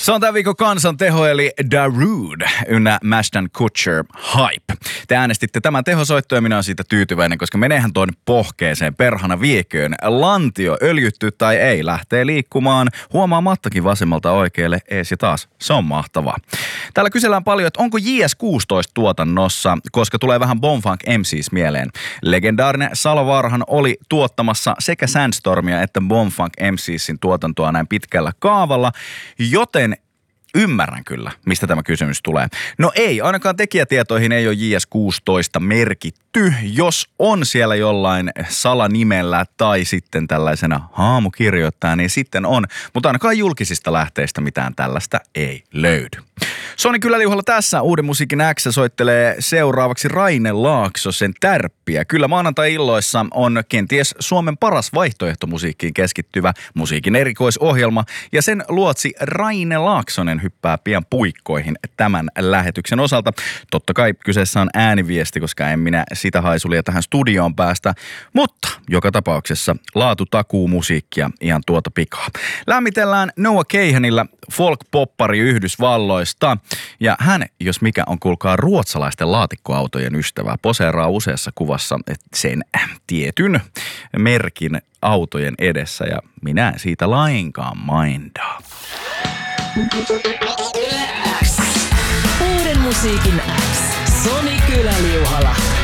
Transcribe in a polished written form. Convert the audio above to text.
Se on tämän viikon kansanteho eli Darude ynnä Ashton Kutcher Hype. Te äänestitte tämän tehosoittoon ja minä olen siitä tyytyväinen, koska meneehän tuonne pohkeeseen perhana vieköön. Lantio, öljytty tai ei, lähtee liikkumaan huomaamattakin vasemmalta oikealle ees ja taas. Se on mahtavaa. Täällä kysellään paljon, että onko JS16 tuotannossa, koska tulee vähän Bomfunk MCs mieleen. Legendaarinen Salovaarahan oli tuottamassa sekä Sandstormia että Bomfunk MCsin tuotantoa näin pitkällä kaavalla, joten ymmärrän kyllä, mistä tämä kysymys tulee. No ei, ainakaan tekijätietoihin ei ole JS16 merkitty. Jos on siellä jollain salanimellä tai sitten tällaisena haamukirjoittajana, niin sitten on. Mutta ainakaan julkisista lähteistä mitään tällaista ei löydy. Soni Kyläliuhalla tässä Uuden musiikin X soittelee seuraavaksi Raine Laaksosen Tärppiä. Kyllä maanantai-illoissa on kenties Suomen paras vaihtoehto musiikkiin keskittyvä musiikin erikoisohjelma. Ja sen luotsi Raine Laaksonen hyppää pian puikkoihin tämän lähetyksen osalta. Totta kai kyseessä on ääniviesti, koska en minä sitä haisulia tähän studioon päästä. Mutta joka tapauksessa laatu takuu musiikkia ihan tuota pikaa. Lämmitellään Noah Kahanilla folk-poppari Yhdysvalloista. Ja hän, jos mikä, on kuulkaa ruotsalaisten laatikkoautojen ystävää. Poseeraa useassa kuvassa sen tietyn merkin autojen edessä ja minä en siitä lainkaan mindaa. Uuden musiikin X. Soni Kyläliuhala.